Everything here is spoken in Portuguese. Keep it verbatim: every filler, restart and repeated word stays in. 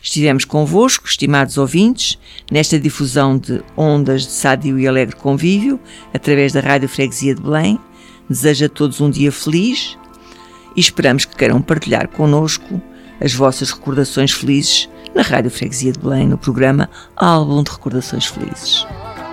Estivemos convosco, estimados ouvintes, nesta difusão de ondas de sádio e alegre convívio, através da Rádio Freguesia de Belém. Desejo a todos um dia feliz e esperamos que queiram partilhar connosco as vossas recordações felizes na Rádio Freguesia de Belém, no programa Álbum de Recordações Felizes.